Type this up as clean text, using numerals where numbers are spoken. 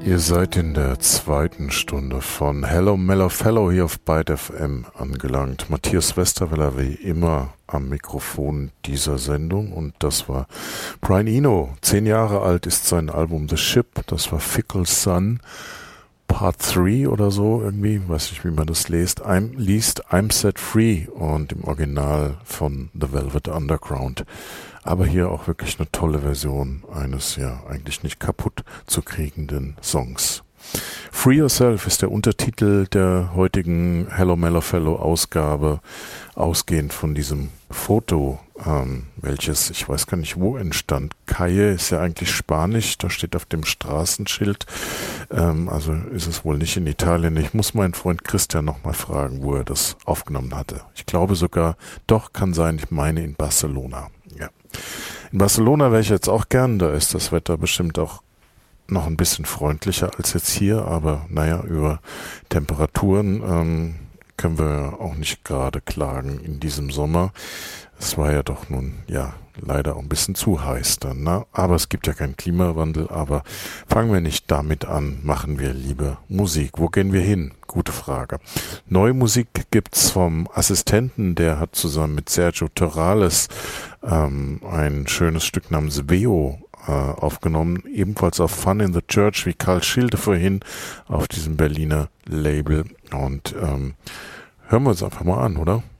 Ihr seid in der zweiten Stunde von Hello Mellow Fellow hier auf Byte FM angelangt. Matthias Westerweller wie immer am Mikrofon dieser Sendung und das war Brian Eno. 10 Jahre alt ist sein Album The Ship, das war Fickle Sun Part 3 oder so irgendwie, weiß nicht, wie man das liest. I'm Set Free und im Original von The Velvet Underground. Aber hier auch wirklich eine tolle Version eines ja eigentlich nicht kaputt zu kriegenden Songs. Free Yourself ist der Untertitel der heutigen Hello Mellow Fellow Ausgabe, ausgehend von diesem Foto, welches, ich weiß gar nicht wo entstand. Calle ist ja eigentlich Spanisch, da steht auf dem Straßenschild, also ist es wohl nicht in Italien. Ich muss meinen Freund Christian nochmal fragen, wo er das aufgenommen hatte. Ich glaube sogar, doch, kann sein, ich meine in Barcelona. Ja. In Barcelona wäre ich jetzt auch gern, da ist das Wetter bestimmt auch noch ein bisschen freundlicher als jetzt hier, aber naja, über Temperaturen können wir auch nicht gerade klagen in diesem Sommer. Es war ja doch nun, ja, leider auch ein bisschen zu heiß dann, ne? Aber es gibt ja keinen Klimawandel, aber fangen wir nicht damit an, machen wir lieber Musik. Wo gehen wir hin? Gute Frage. Neue Musik gibt's vom Assistenten, der hat zusammen mit Sergio Torrales ein schönes Stück namens Veo aufgenommen, ebenfalls auf Fun in the Church, wie Karl Schilde vorhin, auf diesem Berliner Label. Und hören wir uns einfach mal an, oder?